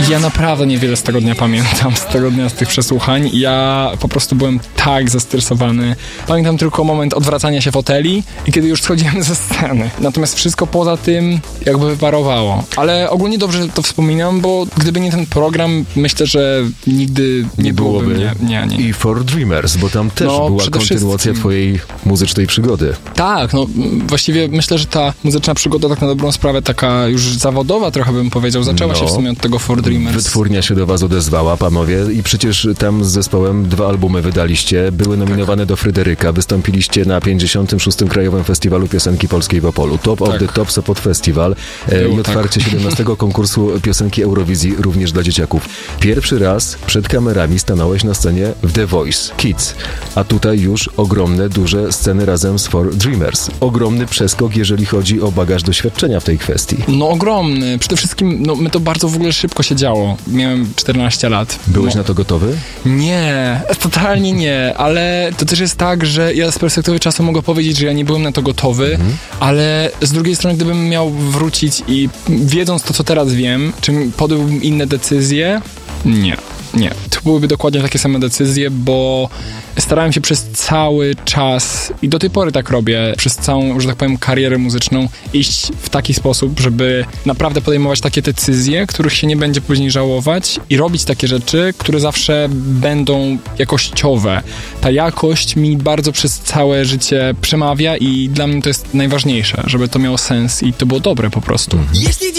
Ja naprawdę niewiele z tego dnia pamiętam, z tego dnia, z tych przesłuchań. Ja po prostu byłem tak zestresowany. Pamiętam tylko moment odwracania się foteli i kiedy już schodziłem ze sceny. Natomiast wszystko poza tym jakby wyparowało. Ale ogólnie dobrze to wspominam, bo gdyby nie ten program, myślę, że nigdy nie byłoby mnie. Nie. I For Dreamers, bo tam też była kontynuacja twojej muzycznej przygody. Tak, no właściwie myślę, że ta muzyczna przygoda tak na dobrą sprawę, taka już zawodowa trochę bym powiedział, zaczęła się w sumie od tego For Dreamers. Wytwórnia się do was odezwała, panowie, i przecież tam z zespołem 2 albumy wydaliście, były nominowane do Fryderyka, wystąpiliście na 56. Krajowym Festiwalu Piosenki Polskiej w Opolu. Top of the Top Sopot Festival i otwarcie 17 konkursu piosenki Eurowizji również dla dzieciaków. Pierwszy raz przed kamerami stanąłeś na scenie w The Voice Kids, a tutaj już ogromne, duże sceny razem z For Dreamers. Ogromny przeskok, jeżeli chodzi o bagaż doświadczenia w tej kwestii. No ogromny. Przede wszystkim, my to bardzo w ogóle szybko się działo. Miałem 14 lat. Byłeś na to gotowy? Nie, totalnie nie, ale to też jest tak, że ja z perspektywy czasu mogę powiedzieć, że ja nie byłem na to gotowy, ale z drugiej strony, gdybym miał wrócić i wiedząc to, co teraz wiem, czy podjąłbym inne decyzje? Nie. To byłyby dokładnie takie same decyzje, bo starałem się przez cały czas i do tej pory tak robię, przez całą, że tak powiem, karierę muzyczną iść w taki sposób, żeby naprawdę podejmować takie decyzje, których się nie będzie później żałować i robić takie rzeczy, które zawsze będą jakościowe. Ta jakość mi bardzo przez całe życie przemawia i dla mnie to jest najważniejsze, żeby to miało sens i to było dobre po prostu.